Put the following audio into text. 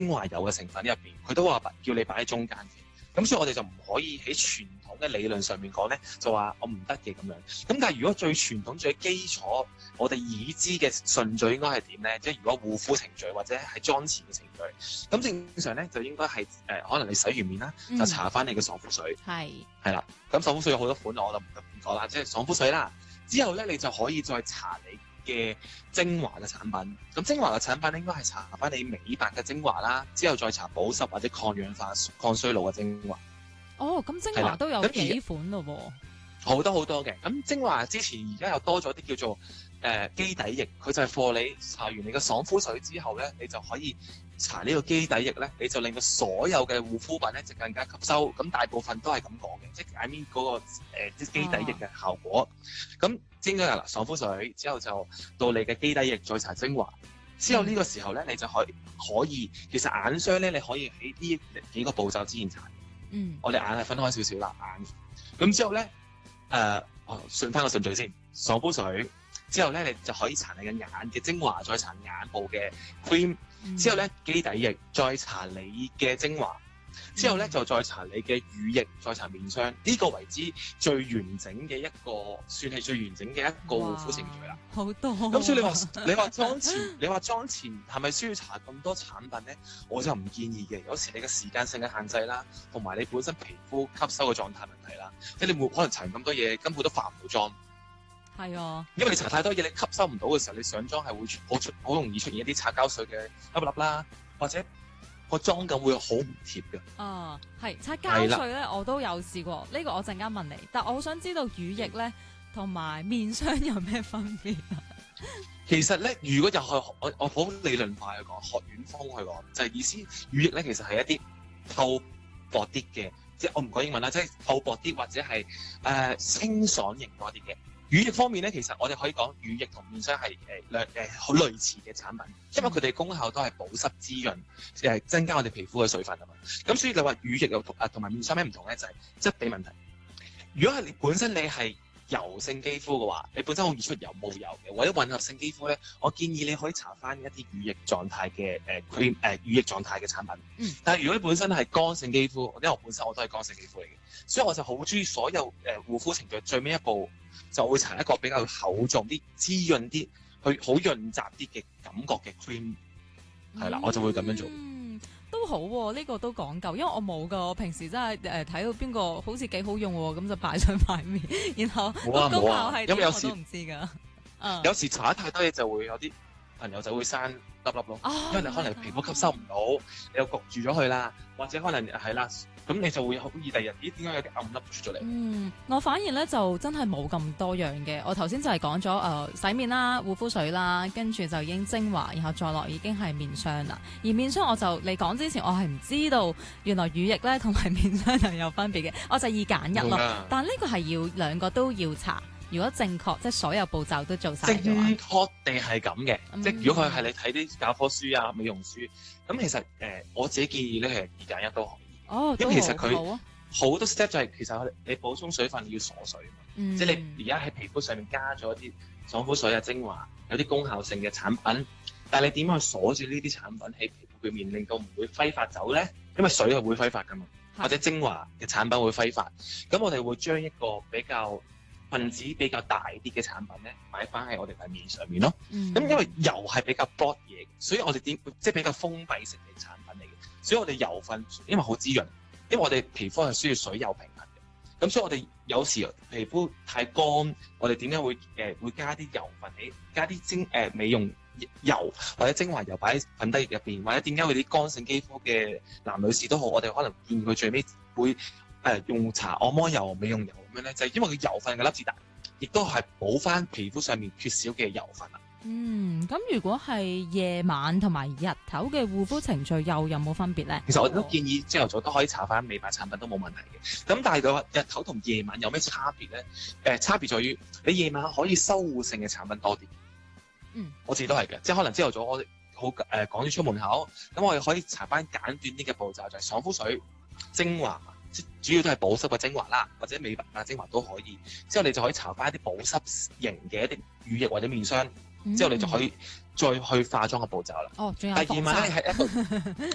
華油嘅成分入邊，佢都話叫你擺喺中間嘅。咁所以我哋就唔可以喺傳統嘅理論上面講咧，就話我唔得嘅咁樣。咁但係如果最傳統最基礎，我哋已知嘅順序應該係點咧？即係如果護膚程序或者係妝前嘅程序，咁正常咧就應該係可能你洗完面啦，就搽翻你嘅爽膚水。係啦，咁爽膚水有好多款，我就唔講啦，即係爽膚水啦。之後咧，你就可以再搽你嘅精華嘅產品。咁精華嘅產品應該係搽翻你美白嘅精華啦，之後再搽保濕或者抗氧化、抗衰老嘅精華。 哦，咁精華都有幾款咯喎。 好多好多嘅。咁精華之前而家又多咗啲叫做基底液，佢就係貨你搽完你嘅爽膚水之後咧，你就可以搽呢個基底液咧，你就令到所有嘅護膚品咧就更加吸收。咁大部分都係咁講嘅，即係 I mean 嗰個基底液嘅效果。咁應該係啦，爽膚水之後就到你嘅基底液，再搽精華。之後呢個時候咧，你就可以其實眼霜咧，你可以喺呢幾個步驟之前搽。我哋眼係分開少少啦，眼。咁之後咧，順翻個順序先，爽膚水。之後咧，你就可以搽你嘅眼嘅精華，再搽眼部嘅 cream。之後咧，基底液，再搽你嘅精華。之後咧，就再搽你嘅乳液，再搽面霜。呢個為之最完整嘅一個，算係最完整嘅一個護膚程序啦。 好多。 咁所以你話妝前係咪需要搽咁多產品咧？我就唔建議嘅。有時你嘅時間性嘅限制啦，同埋你本身皮膚吸收嘅狀態問題啦，即係你冇可能搽咁多嘢，根本都化唔到妝。 係啊， 因為你搽太多嘢，你吸收唔到嘅時候，你上妝係會好容易出現一啲擦膠水嘅粒粒啦，或者個妝感會好唔貼嘅。 係擦膠水咧，我都有試過。呢個我陣間問你，但我好想知道乳液咧同埋面霜有咩分別啊？ 其實咧，如果又係我好理論化去講，學院風去講，就係意思乳液咧其實係一啲透薄啲嘅，即係我唔講英文啦，即係透薄啲或者係清爽型多啲嘅。乳液方面咧，其實我哋可以講乳液同面霜係好類似嘅產品，因為佢哋功效都係保濕滋潤，增加我哋皮膚嘅水分啊嘛。咁所以你話乳液同埋面霜咩唔同咧？就係質地問題。如果係你本身你係油性肌膚嘅話，你本身好易出油冇油嘅，或者混合性肌膚咧，我建議你可以搽翻一啲乳液狀態嘅乳液狀態嘅產品。但係如果你本身係乾性肌膚，因為我本身我都係乾性肌膚嚟嘅，所以我就好中意所有護膚程序最尾一步就會搽一個比較厚重啲、滋潤啲、去好潤澤啲嘅感覺嘅 cream， 係啦，我就會咁樣做。 都好喎，呢個都講究，因為我冇㗎，我平時真係睇到邊個好似幾好用喎，咁就擺上塊面，然後個功效係點我都唔知㗎。 有時搽得太多嘢就會有啲朋友就會生粒粒咯，因為你可能皮膚吸收唔到，你又焗住咗佢啦，或者可能係啦，咁你就會好易第二日點解有啲暗粒出咗嚟？ 我反而咧就真係冇咁多樣嘅，我頭先就係講咗洗面啦、護膚水啦，跟住就已經精華，然後再落已經係面霜啦。而面霜你講之前我係唔知道原來乳液咧同埋面霜係有分別嘅，我就二揀一咯。但呢個係要兩個都要搽。如果正確，即係所有步驟都做晒嘅話，正確地係咁嘅。即係如果佢係你睇啲教科書啊、美容書，咁其實我自己建議咧係二揀一都可以。因為其實佢好多 step 就係其實你補充水分要鎖水啊嘛。即係你而家喺皮膚上面加咗啲爽膚水啊、精華，有啲功效性嘅產品，但係你點樣去鎖住呢啲產品喺皮膚表面，令到唔會揮發走咧？因為水係會揮發噶嘛，或者精華嘅產品會揮發。咁我哋會將一個比較分子比較大啲嘅產品咧，擺翻喺我哋塊面上面咯。咁因為油係比較 broad 嘢，所以我哋即係比較封閉式嘅產品嚟嘅。所以我哋油分因為好滋潤，因為我哋皮膚係需要水油平衡嘅。咁所以我哋有時皮膚太乾，我哋點解會加啲油分喺加啲美容油或者精華油擺喺粉底液入邊，或者點解會啲乾性肌膚嘅男女士都好，我哋可能建議佢最尾會用搽按摩油、美容油咁樣咧，就係因為佢油分嘅粒子大，亦都係補翻皮膚上面缺少嘅油分啦。 咁如果係夜晚同埋日頭嘅護膚程序又有冇分別咧？ 其實我都建議朝頭早都可以搽翻美白產品都冇問題嘅。咁但係話日頭同夜晚有咩差別咧？差別在於你夜晚可以修護性嘅產品多啲。我自己都係嘅，即係可能朝頭早我哋好趕住出門口，咁我哋可以搽翻簡短啲嘅步驟，就係爽膚水、精華。主要都係保濕嘅精華啦，或者美白嘅精華都可以。之後你就可以搽翻一啲保濕型嘅一啲乳液或者面霜，之後你就可以再去化妝嘅步驟啦。 仲有防曬。 第二晚咧係一個